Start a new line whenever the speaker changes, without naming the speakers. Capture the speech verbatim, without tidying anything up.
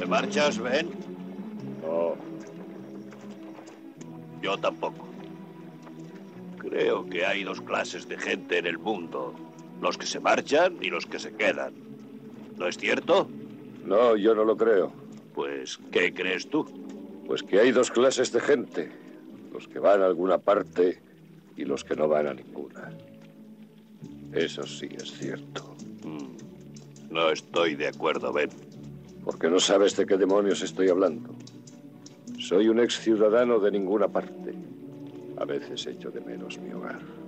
¿Te marchas, Ben?
No.
Yo tampoco. Creo que hay dos clases de gente en el mundo. Los que se marchan y los que se quedan. ¿No es cierto?
No, yo no lo creo.
Pues, ¿qué crees tú?
Pues que hay dos clases de gente. Los que van a alguna parte y los que no van a ninguna. Eso sí es cierto.
Mm, no estoy de acuerdo, Ben.
Porque no sabes de qué demonios estoy hablando. Soy un ex ciudadano de ninguna parte. A veces echo de menos mi hogar.